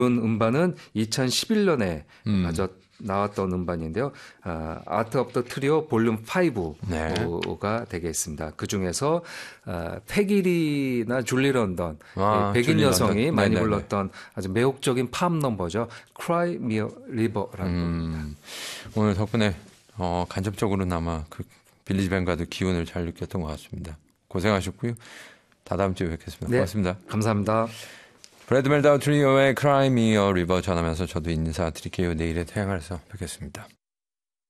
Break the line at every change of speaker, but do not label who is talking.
음반은 2011년에 나왔던 음반인데요. 아트 오브 더 트리오 볼륨 5가 되겠습니다. 그중에서 패기리나 줄리 런던, 백인 여성이 런던. 많이 불렀던 아주 매혹적인 팝 넘버죠. Cry Me a River라는
오늘 덕분에 간접적으로나마 그 빌리 뱅가드 기운을 잘 느꼈던 것 같습니다. 고생하셨고요. 다음 주에 뵙겠습니다.
네,
고맙습니다.
감사합니다.
브래드 멜다우 트리오의 Cry Me a River 전하면서 저도 인사드릴게요. 내일의 태양아래서 뵙겠습니다.